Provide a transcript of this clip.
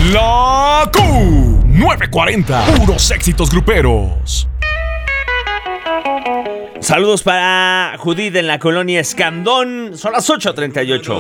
La Q940. Puros éxitos gruperos. Saludos para Judith en la colonia Escandón. Son las 8:38.